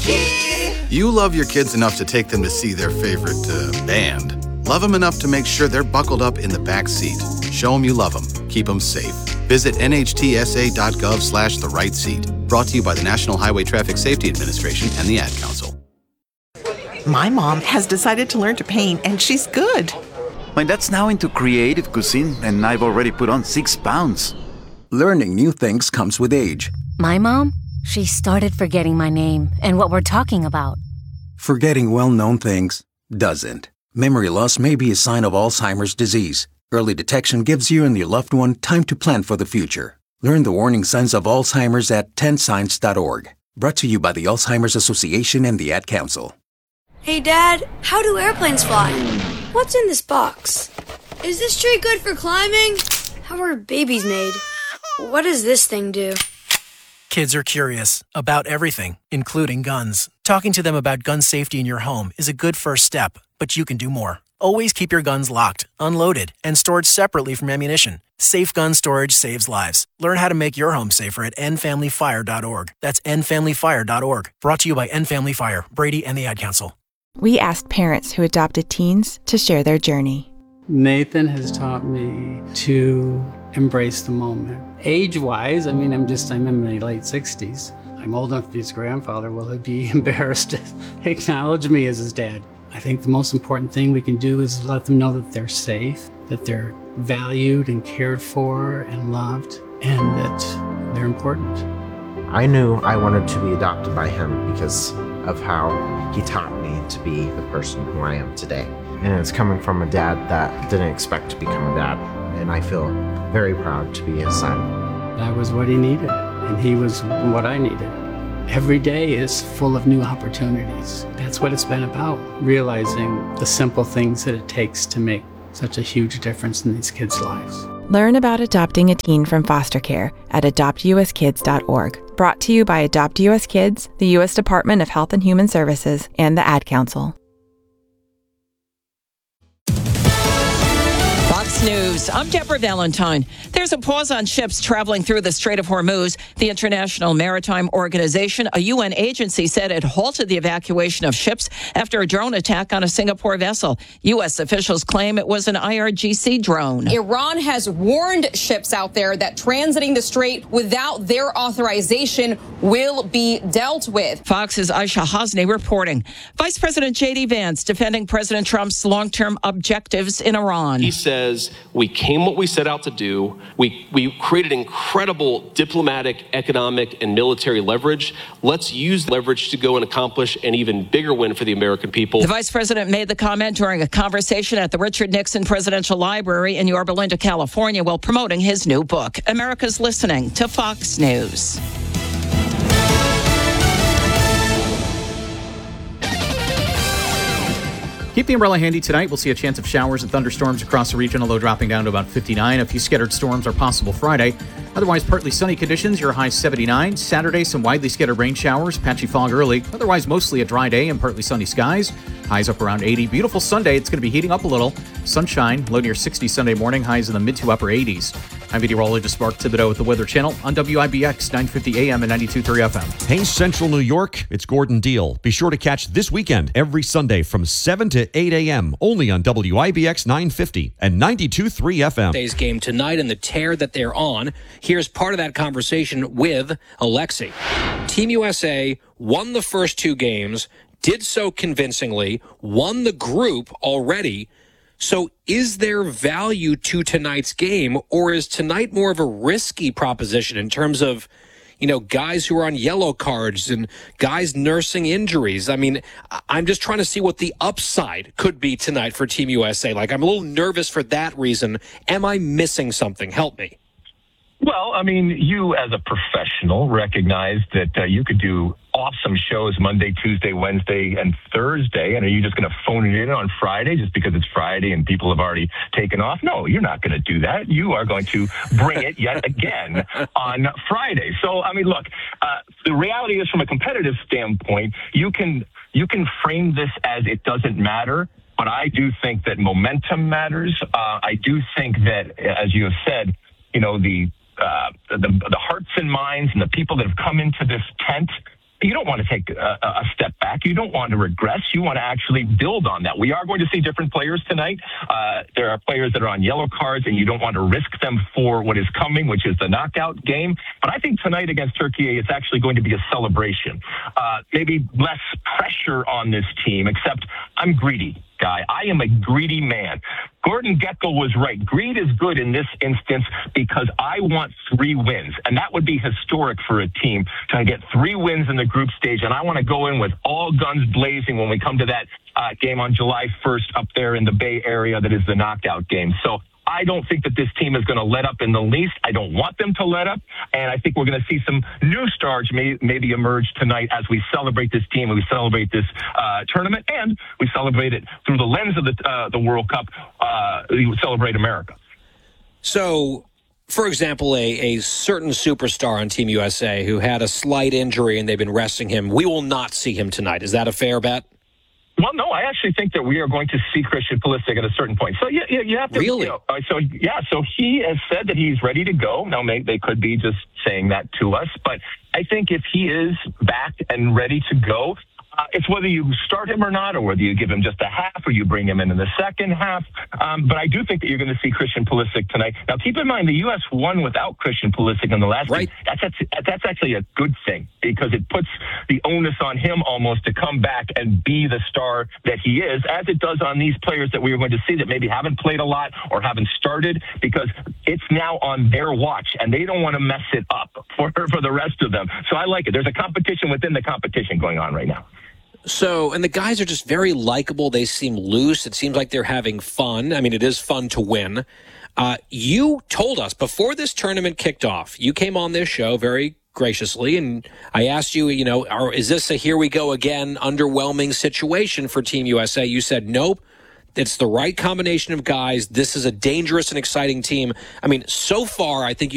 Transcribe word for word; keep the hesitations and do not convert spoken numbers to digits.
You love your kids enough to take them to see their favorite uh, band. Love them enough to make sure they're buckled up in the back seat. Show them you love them. Keep them safe. Visit nhtsa.gov slash the right seat. Brought to you by the National Highway Traffic Safety Administration and the Ad Council. My mom has decided to learn to paint, and she's good. My dad's now into creative cuisine, and I've already put on six pounds. Learning new things comes with age. My mom? She started forgetting my name and what we're talking about. Forgetting well-known things doesn't. Memory loss may be a sign of Alzheimer's disease. Early detection gives you and your loved one time to plan for the future. Learn the warning signs of Alzheimer's at ten signs dot org. Brought to you by the Alzheimer's Association and the Ad Council. Hey, Dad, how do airplanes fly? What's in this box? Is this tree good for climbing? How are babies made? What does this thing do? Kids are curious about everything, including guns. Talking to them about gun safety in your home is a good first step, but you can do more. Always keep your guns locked, unloaded, and stored separately from ammunition. Safe gun storage saves lives. Learn how to make your home safer at end family fire dot org. That's end family fire dot org. Brought to you by End Family Fire, Brady, and the Ad Council. We asked parents who adopted teens to share their journey. Nathan has taught me to embrace the moment. Age-wise, I mean, I'm just, I'm in my late sixties. I'm old enough to be his grandfather. Will he be embarrassed to acknowledge me as his dad? I think the most important thing we can do is let them know that they're safe, that they're valued and cared for and loved, and that they're important. I knew I wanted to be adopted by him because of how he taught me to be the person who I am today. And it's coming from a dad that didn't expect to become a dad. And I feel very proud to be his son. That was what he needed, and he was what I needed. Every day is full of new opportunities. That's what it's been about, realizing the simple things that it takes to make such a huge difference in these kids' lives. Learn about adopting a teen from foster care at adopt u s kids dot org. Brought to you by Adopt U S Kids, the U S Department of Health and Human Services, and the Ad Council. Fox News. I'm Deborah Valentine. There's a pause on ships traveling through the Strait of Hormuz. The International Maritime Organization, a U N agency, said it halted the evacuation of ships after a drone attack on a Singapore vessel. U S officials claim it was an I R G C drone. Iran has warned ships out there that transiting the strait without their authorization will be dealt with. Fox's Aisha Hasni reporting. Vice President J D Vance defending President Trump's long-term objectives in Iran. He says we came what we set out to do. We we created incredible diplomatic, economic, and military leverage. Let's use leverage to go and accomplish an even bigger win for the American people. The vice president made the comment during a conversation at the Richard Nixon Presidential Library in Yorba Linda, California, while promoting his new book. America's listening to Fox News. Keep the umbrella handy tonight. We'll see a chance of showers and thunderstorms across the region, although dropping down to about fifty-nine. A few scattered storms are possible Friday. Otherwise, partly sunny conditions, your high seventy-nine. Saturday, some widely scattered rain showers, patchy fog early. Otherwise, mostly a dry day and partly sunny skies. Highs up around eighty. Beautiful Sunday. It's going to be heating up a little. Sunshine, low near sixty Sunday morning. Highs in the mid to upper eighties. I'm meteorologist Mark Thibodeau with the Weather Channel on W I B X nine fifty A M and ninety-two point three F M. Hey, Central New York, it's Gordon Deal. Be sure to catch This Weekend every Sunday from seven to eight A M only on W I B X nine fifty and ninety-two point three F M. Today's game tonight and the tear that they're on. Here's part of that conversation with Alexi. Team U S A won the first two games, did so convincingly, won the group already. So is there value to tonight's game, or is tonight more of a risky proposition in terms of, you know, guys who are on yellow cards and guys nursing injuries? I mean, I'm just trying to see what the upside could be tonight for Team U S A. Like, I'm a little nervous for that reason. Am I missing something? Help me. Well, I mean, you as a professional recognize that uh, you could do awesome shows Monday, Tuesday, Wednesday, and Thursday. And are you just going to phone it in on Friday just because it's Friday and people have already taken off? No, you're not going to do that. You are going to bring it yet again on Friday. So, I mean, look, uh, the reality is from a competitive standpoint, you can you can frame this as it doesn't matter. But I do think that momentum matters. Uh, I do think that, as you have said, you know, the Uh, the, the hearts and minds and the people that have come into this tent you don't want to take a, a step back. You don't want to regress. You want to actually build on that. We are going to see different players tonight. Uh, there are players that are on yellow cards, and you don't want to risk them for what is coming, which is the knockout game. But I think tonight against Turkey, it's actually going to be a celebration. Uh, maybe less pressure on this team, except I'm greedy, guy. I am a greedy man. Gordon Gekko was right. Greed is good in this instance because I want three wins, and that would be historic for a team to get three wins in the group stage, and I want to go in with all guns blazing when we come to that uh, game on July first up there in the Bay Area that is the knockout game. So I don't think that this team is going to let up in the least. I don't want them to let up, and I think we're going to see some new stars may, maybe emerge tonight as we celebrate this team and we celebrate this uh, tournament, and we celebrate it through the lens of the uh, the World Cup. Uh, we celebrate America. So, for example, a, a certain superstar on Team U S A who had a slight injury and they've been resting him, we will not see him tonight. Is that a fair bet? Well, no, I actually think that we are going to see Christian Pulisic at a certain point. So, yeah, you, you have to. Really? You know, uh, so, yeah, so he has said that he's ready to go. Now, may, they could be just saying that to us, but I think if he is back and ready to go, uh, it's whether you start him or not, or whether you give him just a half or you bring him in in the second half. Um, but I do think that you're going to see Christian Pulisic tonight. Now, keep in mind, the U S won without Christian Pulisic in the last right. game. That's, that's, that's actually a good thing because it puts the onus on him almost to come back and be the star that he is, as it does on these players that we are going to see that maybe haven't played a lot or haven't started, because it's now on their watch and they don't want to mess it up for, for the rest of them. So I like it. There's a competition within the competition going on right now. So, and the guys are just very likable. They seem loose. It seems like they're having fun. I mean, it is fun to win. Uh, you told us before this tournament kicked off, you came on this show very graciously, and I asked you, you know, are, is this a here we go again underwhelming situation for Team U S A? You said, nope. It's the right combination of guys. This is a dangerous and exciting team. I mean, so far, I think you